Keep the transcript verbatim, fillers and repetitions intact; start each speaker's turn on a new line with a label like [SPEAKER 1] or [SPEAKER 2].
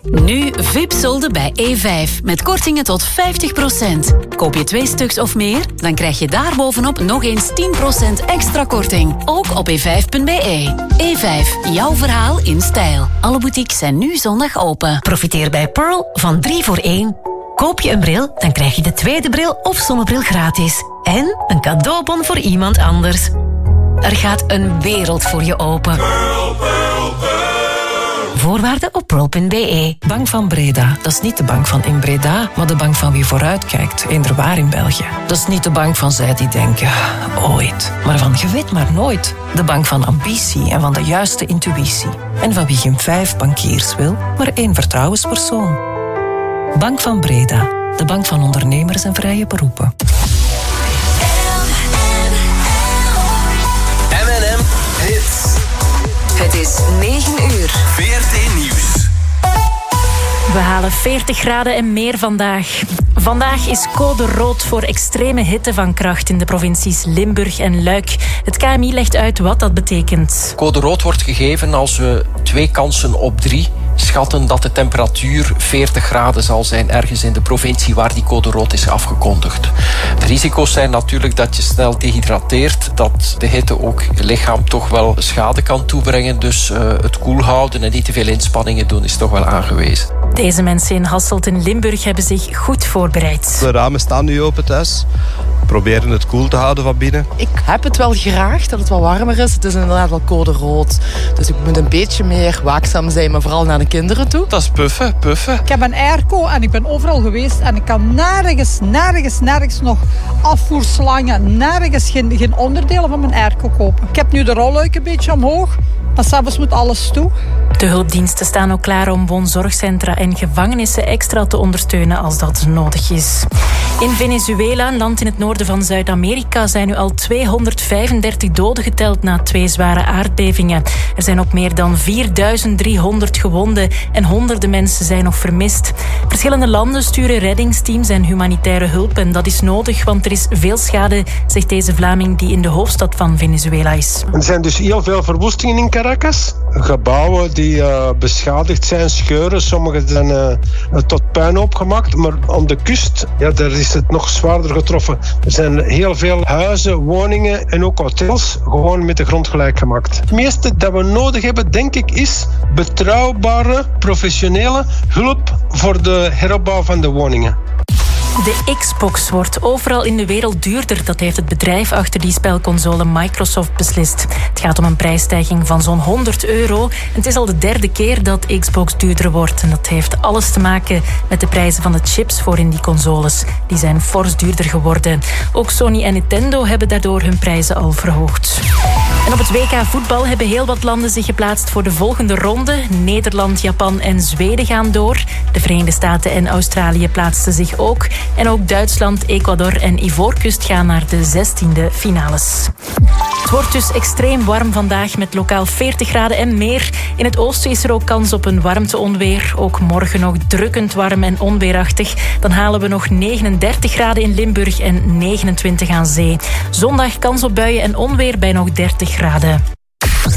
[SPEAKER 1] Nu V I P-solden bij E vijf. Met kortingen tot vijftig procent. Koop je twee stuks of meer, dan krijg je daarbovenop nog eens tien procent extra korting. Ook op e vijf punt b e. E vijf, jouw verhaal in stijl. Alle boutiques zijn nu zondag open.
[SPEAKER 2] Profiteer bij Pearl van drie voor één. Koop je een bril, dan krijg je de tweede bril of zonnebril gratis. En een cadeaubon voor iemand anders. Er gaat een wereld voor je open.
[SPEAKER 3] Pearl, Pearl, Pearl.
[SPEAKER 2] Voorwaarden op pearl punt b e.
[SPEAKER 4] Bank van Breda, dat is niet de bank van in Breda, maar de bank van wie vooruitkijkt, eender waar in België. Dat is niet de bank van zij die denken, ooit, maar van je weet maar nooit. De bank van ambitie en van de juiste intuïtie. En van wie geen vijf bankiers wil, maar één vertrouwenspersoon. Bank van Breda, de bank van ondernemers en vrije beroepen.
[SPEAKER 5] M en M Hits.
[SPEAKER 6] Het is negen uur.
[SPEAKER 5] V R T Nieuws.
[SPEAKER 7] We halen veertig graden en meer vandaag. Vandaag is code rood voor extreme hitte van kracht in de provincies Limburg en Luik. Het K M I legt uit wat dat betekent.
[SPEAKER 8] Code rood wordt gegeven als we twee kansen op drie schatten dat de temperatuur veertig graden zal zijn ergens in de provincie waar die code rood is afgekondigd. De risico's zijn natuurlijk dat je snel dehydrateert, dat de hitte ook je lichaam toch wel schade kan toebrengen. Dus uh, het koel houden en niet te veel inspanningen doen is toch wel aangewezen.
[SPEAKER 7] Deze mensen in Hasselt in Limburg hebben zich goed voorbereid.
[SPEAKER 9] De ramen staan nu open thuis. We proberen het koel te houden van binnen.
[SPEAKER 10] Ik heb het wel graag dat het wat warmer is. Het is inderdaad wel code rood. Dus ik moet een beetje meer waakzaam zijn, maar vooral naar de kinderen toe.
[SPEAKER 8] Dat is puffen, puffen.
[SPEAKER 11] Ik heb een airco en ik ben overal geweest en ik kan nergens, nergens, nergens nog afvoerslangen, nergens geen, geen onderdelen van mijn airco kopen. Ik heb nu de rolluik een beetje omhoog, maar s'avonds moet alles toe.
[SPEAKER 7] De hulpdiensten staan ook klaar om woonzorgcentra en gevangenissen extra te ondersteunen als dat nodig is. In Venezuela, een land in het noorden van Zuid-Amerika, zijn nu al tweehonderdvijfendertig doden geteld na twee zware aardbevingen. Er zijn ook meer dan vierduizend driehonderd gewonden en honderden mensen zijn nog vermist. Verschillende landen sturen reddingsteams en humanitaire hulp en dat is nodig, want er is veel schade, zegt deze Vlaming die in de hoofdstad van Venezuela is.
[SPEAKER 12] Er zijn dus heel veel verwoestingen in Caracas. Gebouwen die uh, beschadigd zijn, scheuren. Sommige zijn uh, tot puinhoop gemaakt. Maar aan de kust, ja, daar is het nog zwaarder getroffen. Er zijn heel veel huizen, woningen en ook hotels gewoon met de grond gelijk gemaakt. Het meeste dat we nodig hebben, denk ik, is betrouwbare, professionele hulp voor de heropbouw van de woningen.
[SPEAKER 7] De Xbox wordt overal in de wereld duurder. Dat heeft het bedrijf achter die spelconsole Microsoft beslist. Het gaat om een prijsstijging van zo'n honderd euro. En het is al de derde keer dat Xbox duurder wordt. En dat heeft alles te maken met de prijzen van de chips voor in die consoles. Die zijn fors duurder geworden. Ook Sony en Nintendo hebben daardoor hun prijzen al verhoogd. En op het W K voetbal hebben heel wat landen zich geplaatst voor de volgende ronde. Nederland, Japan en Zweden gaan door. De Verenigde Staten en Australië plaatsten zich ook. En ook Duitsland, Ecuador en Ivoorkust gaan naar de zestiende finales. Het wordt dus extreem warm vandaag met lokaal veertig graden en meer. In het oosten is er ook kans op een warmteonweer. Ook morgen nog drukkend warm en onweerachtig. Dan halen we nog negenendertig graden in Limburg en negenentwintig aan zee. Zondag kans op buien en onweer bij nog dertig graden.